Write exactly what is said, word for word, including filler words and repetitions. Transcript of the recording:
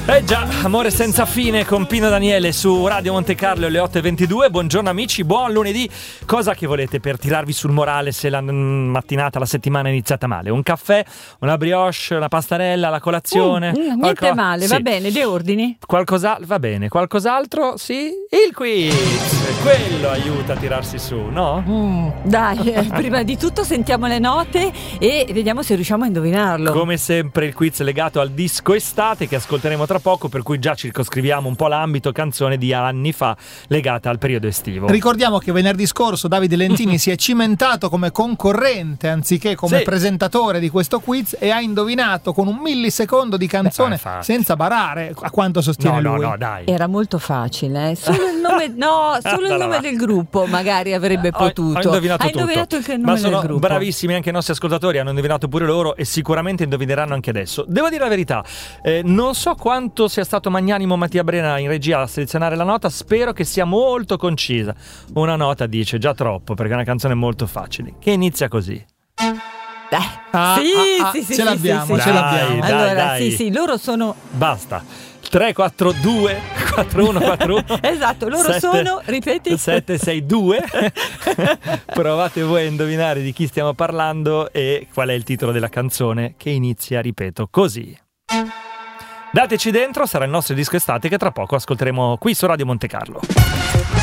Eh già, Amore senza fine con Pino Daniele su Radio Monte Carlo alle otto e ventidue. Buongiorno amici, buon lunedì. Cosa che volete per tirarvi sul morale se la mattinata, la settimana è iniziata male? Un caffè, una brioche, una pastarella, la colazione? Mm, mm, niente Qualco... male, sì. Va bene, le ordini? Qualcosa... va bene, qualcos'altro? Sì? Il quiz! Quello aiuta a tirarsi su, no? Mm, dai, eh, prima di tutto sentiamo le note e vediamo se riusciamo a indovinarlo. Come sempre il quiz legato al disco estate che ascolteremo tra poco, per cui già circoscriviamo un po' l'ambito, canzone di anni fa legata al periodo estivo. Ricordiamo che venerdì scorso Davide Lentini si è cimentato come concorrente anziché come sì. presentatore di questo quiz e ha indovinato con un millisecondo di canzone. Beh, senza barare, a quanto sostiene no, lui. No, no, dai. Era molto facile, eh? Solo il nome, no, solo il nome del gruppo magari avrebbe potuto. Ho, ho indovinato Hai tutto. indovinato il nome Ma sono del gruppo. bravissimi anche i nostri ascoltatori, hanno indovinato pure loro e sicuramente indovineranno anche adesso. Devo dire la verità, eh, non so quanto sia stato magnanimo Mattia Brena in regia a selezionare la nota, spero che sia molto concisa. Una nota dice già troppo perché è una canzone molto facile che inizia così. Eh, Ah, sì, ah, ah, sì, sì, ce sì, l'abbiamo, sì, ce sì. l'abbiamo. Dai, Allora, dai. sì, sì, loro sono. Basta. tre quattro due quattro uno quattro uno Esatto, loro sette, sono, ripeti, sette sei due. Provate voi a indovinare di chi stiamo parlando e qual è il titolo della canzone che inizia, ripeto, così. Dateci dentro, sarà il nostro disco estate che tra poco ascolteremo qui su Radio Monte Carlo.